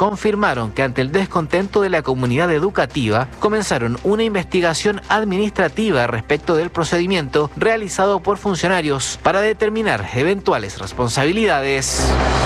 confirmaron que ante el descontento de la comunidad educativa, comenzaron una investigación administrativa respecto del procedimiento realizado por funcionarios para determinar eventuales responsabilidades.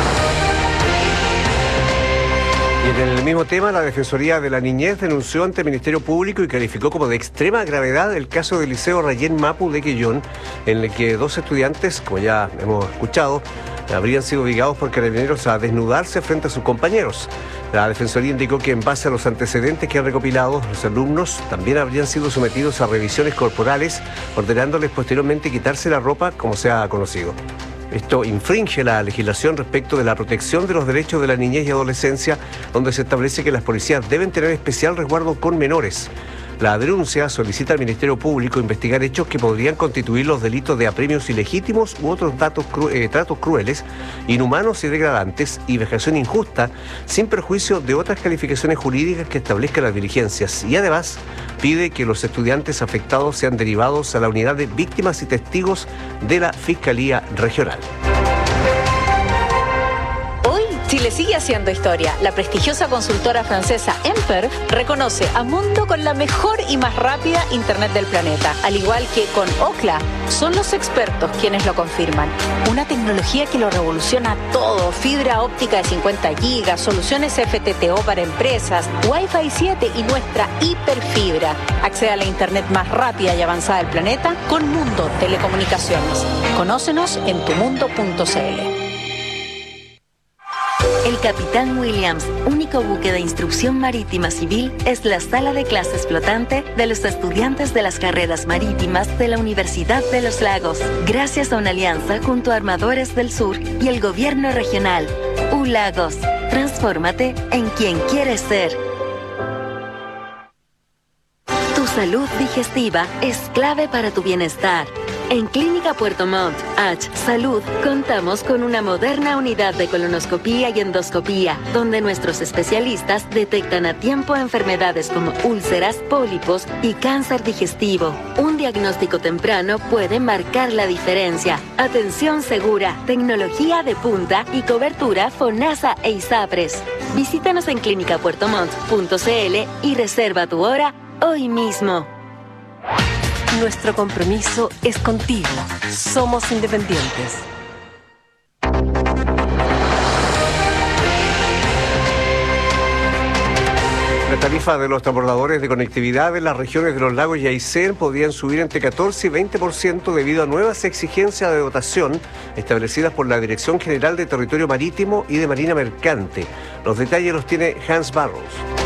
Y en el mismo tema, la Defensoría de la Niñez denunció ante el Ministerio Público y calificó como de extrema gravedad el caso del Liceo Rayén Mapu de Quellón, en el que 2 estudiantes, como ya hemos escuchado, habrían sido obligados por carabineros a desnudarse frente a sus compañeros. La Defensoría indicó que en base a los antecedentes que han recopilado, los alumnos también habrían sido sometidos a revisiones corporales, ordenándoles posteriormente quitarse la ropa, como se ha conocido. Esto infringe la legislación respecto de la protección de los derechos de la niñez y adolescencia, donde se establece que las policías deben tener especial resguardo con menores. La denuncia solicita al Ministerio Público investigar hechos que podrían constituir los delitos de apremios ilegítimos u otros tratos crueles, inhumanos y degradantes y vejación injusta, sin perjuicio de otras calificaciones jurídicas que establezcan las diligencias. Y además pide que los estudiantes afectados sean derivados a la unidad de víctimas y testigos de la Fiscalía Regional. Chile sigue haciendo historia. La prestigiosa consultora francesa Emper reconoce a Mundo con la mejor y más rápida internet del planeta. Al igual que con Ookla, son los expertos quienes lo confirman. Una tecnología que lo revoluciona todo. Fibra óptica de 50 gigas, soluciones FTTO para empresas, Wi-Fi 7 y nuestra hiperfibra. Accede a la internet más rápida y avanzada del planeta con Mundo Telecomunicaciones. Conócenos en tumundo.cl. El Capitán Williams, único buque de instrucción marítima civil, es la sala de clases flotante de los estudiantes de las carreras marítimas de la Universidad de los Lagos, gracias a una alianza junto a Armadores del Sur y el gobierno regional. ULagos, transfórmate en quien quieres ser. Tu salud digestiva es clave para tu bienestar. En Clínica Puerto Montt, H Salud, contamos con una moderna unidad de colonoscopía y endoscopía, donde nuestros especialistas detectan a tiempo enfermedades como úlceras, pólipos y cáncer digestivo. Un diagnóstico temprano puede marcar la diferencia. Atención segura, tecnología de punta y cobertura FONASA e ISAPRES. Visítanos en clinicapuertomont.cl y reserva tu hora hoy mismo. Nuestro compromiso es contigo. Somos independientes. La tarifa de los transbordadores de conectividad en las regiones de los lagos y Aysén podrían subir entre 14 y 20% debido a nuevas exigencias de dotación establecidas por la Dirección General de Territorio Marítimo y de Marina Mercante. Los detalles los tiene Hans Barros.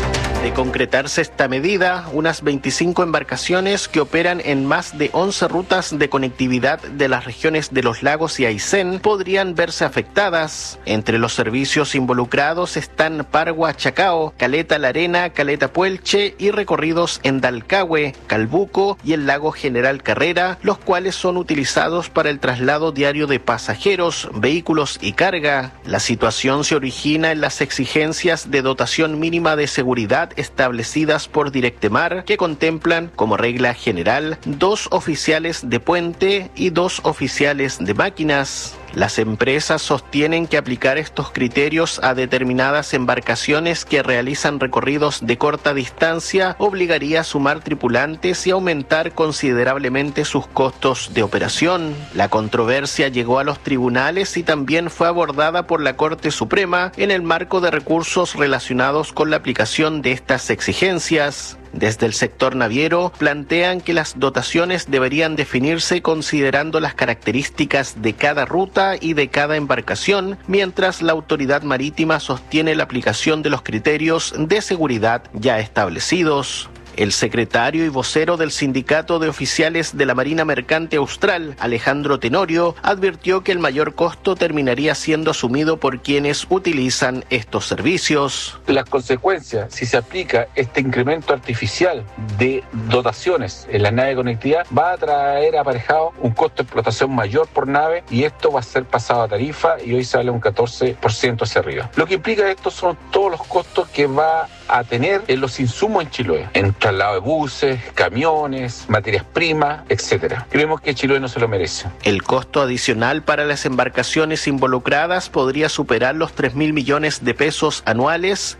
De concretarse esta medida, unas 25 embarcaciones que operan en más de 11 rutas de conectividad de las regiones de los lagos y Aysén podrían verse afectadas. Entre los servicios involucrados están Pargua Chacao, Caleta La Arena, Caleta Puelche y recorridos en Dalcahue, Calbuco y el lago General Carrera, los cuales son utilizados para el traslado diario de pasajeros, vehículos y carga. La situación se origina en las exigencias de dotación mínima de seguridad establecidas por Directemar, que contemplan como regla general 2 oficiales de puente y 2 oficiales de máquinas. Las empresas sostienen que aplicar estos criterios a determinadas embarcaciones que realizan recorridos de corta distancia obligaría a sumar tripulantes y aumentar considerablemente sus costos de operación. La controversia llegó a los tribunales y también fue abordada por la Corte Suprema en el marco de recursos relacionados con la aplicación de estas exigencias. Desde el sector naviero plantean que las dotaciones deberían definirse considerando las características de cada ruta y de cada embarcación, mientras la autoridad marítima sostiene la aplicación de los criterios de seguridad ya establecidos. El secretario y vocero del Sindicato de Oficiales de la Marina Mercante Austral, Alejandro Tenorio, advirtió que el mayor costo terminaría siendo asumido por quienes utilizan estos servicios. Las consecuencias, si se aplica este incremento artificial de dotaciones en la nave de conectividad, va a traer aparejado un costo de explotación mayor por nave y esto va a ser pasado a tarifa y hoy sale un 14% hacia arriba. Lo que implica esto son todos los costos que va a tener en los insumos en Chiloé, en traslado de buses, camiones, materias primas, etcétera. Creemos que Chiloé no se lo merece. El costo adicional para las embarcaciones involucradas podría superar los 3.000 millones de pesos anuales